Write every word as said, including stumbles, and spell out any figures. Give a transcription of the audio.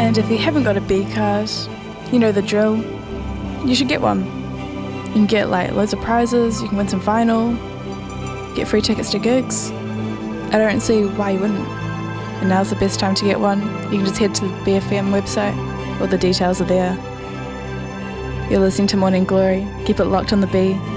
And if you haven't got a B card, you know the drill. You should get one. You can get like loads of prizes, you can win some vinyl, get free tickets to gigs. I don't see why you wouldn't. And now's the best time to get one. You can just head to the B F M website, all the details are there. You're listening to Morning Glory. Keep it locked on the B.